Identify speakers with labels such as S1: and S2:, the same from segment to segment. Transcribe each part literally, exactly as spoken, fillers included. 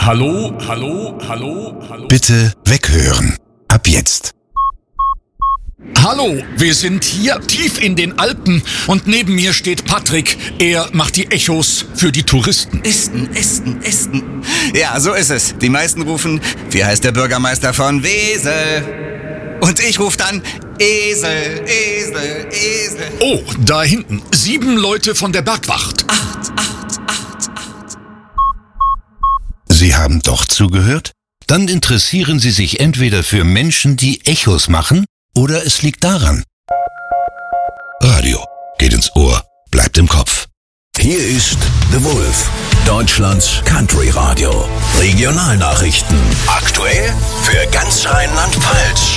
S1: Hallo, hallo, hallo, hallo.
S2: Bitte weghören. Ab jetzt.
S1: Hallo, wir sind hier tief in den Alpen und neben mir steht Patrick. Er macht die Echos für die Touristen.
S3: Esten, Esten, Esten. Ja, so ist es. Die meisten rufen, wie heißt der Bürgermeister von Wesel? Und ich rufe dann, Esel, Esel, Esel.
S1: Oh, da hinten. Sieben Leute von der Bergwacht.
S3: Acht, acht, acht, acht.
S2: Sie haben doch zugehört? Dann interessieren Sie sich entweder für Menschen, die Echos machen, oder es liegt daran. Radio geht ins Ohr, bleibt im Kopf.
S4: Hier ist The Wolf, Deutschlands Country Radio. Regionalnachrichten. Aktuell für ganz Rheinland-Pfalz.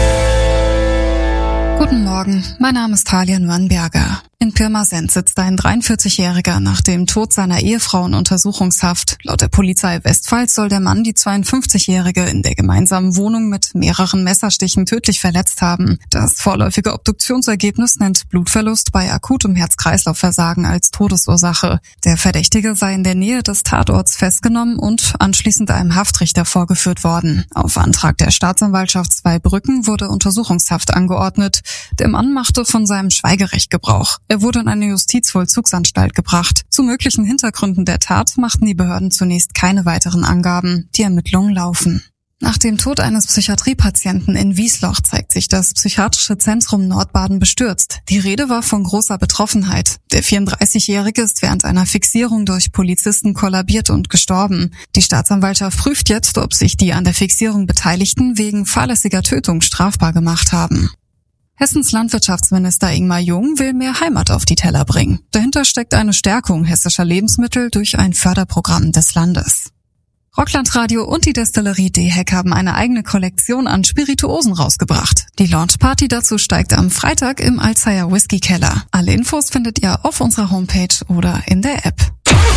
S5: Guten Morgen, mein Name ist Talia Nürnberger. In Pirmasens sitzt ein dreiundvierzigjähriger nach dem Tod seiner Ehefrau in Untersuchungshaft. Laut der Polizei Westpfalz soll der Mann die zweiundfünfzigjährige in der gemeinsamen Wohnung mit mehreren Messerstichen tödlich verletzt haben. Das vorläufige Obduktionsergebnis nennt Blutverlust bei akutem Herz-Kreislauf-Versagen als Todesursache. Der Verdächtige sei in der Nähe des Tatorts festgenommen und anschließend einem Haftrichter vorgeführt worden. Auf Antrag der Staatsanwaltschaft Zweibrücken wurde Untersuchungshaft angeordnet. Der Mann machte von seinem Schweigerecht Gebrauch. Er wurde in eine Justizvollzugsanstalt gebracht. Zu möglichen Hintergründen der Tat machten die Behörden zunächst keine weiteren Angaben. Die Ermittlungen laufen. Nach dem Tod eines Psychiatriepatienten in Wiesloch zeigt sich das Psychiatrische Zentrum Nordbaden bestürzt. Die Rede war von großer Betroffenheit. Der vierunddreißigjährige ist während einer Fixierung durch Polizisten kollabiert und gestorben. Die Staatsanwaltschaft prüft jetzt, ob sich die an der Fixierung Beteiligten wegen fahrlässiger Tötung strafbar gemacht haben. Hessens Landwirtschaftsminister Ingmar Jung will mehr Heimat auf die Teller bringen. Dahinter steckt eine Stärkung hessischer Lebensmittel durch ein Förderprogramm des Landes. Rocklandradio und die Destillerie D-Heck haben eine eigene Kollektion an Spirituosen rausgebracht. Die Launchparty dazu steigt am Freitag im Alzheimer Whisky Keller. Alle Infos findet ihr auf unserer Homepage oder in der App.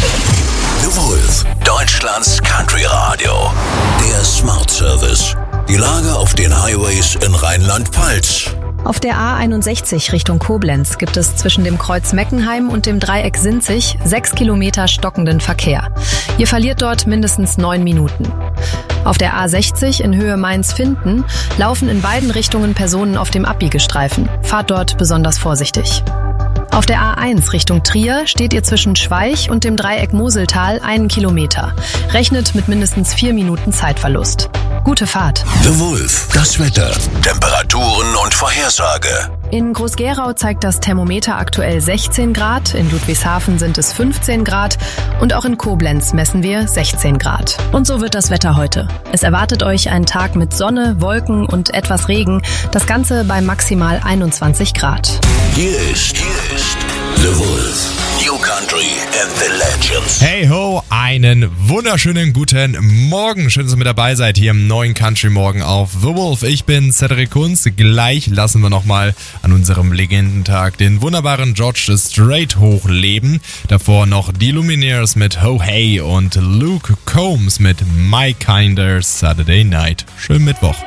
S4: The Wolf, Deutschlands Country Radio. Der Smart Service. Die Lage auf den Highways in Rheinland-Pfalz.
S6: Auf der A einundsechzig Richtung Koblenz gibt es zwischen dem Kreuz Meckenheim und dem Dreieck Sinzig sechs Kilometer stockenden Verkehr. Ihr verliert dort mindestens neun Minuten. Auf der A sechzig in Höhe Mainz-Finden laufen in beiden Richtungen Personen auf dem Abbiegestreifen. Fahrt dort besonders vorsichtig. Auf der A eins Richtung Trier steht ihr zwischen Schweich und dem Dreieck Moseltal einen Kilometer. Rechnet mit mindestens vier Minuten Zeitverlust. Gute Fahrt.
S4: The Wolf, das Wetter, Temperaturen und Vorhersage.
S6: In Groß-Gerau zeigt das Thermometer aktuell sechzehn Grad, in Ludwigshafen sind es fünfzehn Grad und auch in Koblenz messen wir sechzehn Grad. Und so wird das Wetter heute. Es erwartet euch ein Tag mit Sonne, Wolken und etwas Regen, das Ganze bei maximal einundzwanzig Grad.
S4: Hier ist, hier ist The Wolf, New Country and the Legends.
S7: Hey ho, einen wunderschönen guten Morgen. Schön, dass ihr mit dabei seid hier im neuen Country Morgen auf The Wolf. Ich bin Cedric Kunz. Gleich lassen wir nochmal an unserem Legendentag den wunderbaren George Strait hochleben. Davor noch die Lumineers mit Ho Hey und Luke Combs mit My Kinder Saturday Night. Schönen Mittwoch.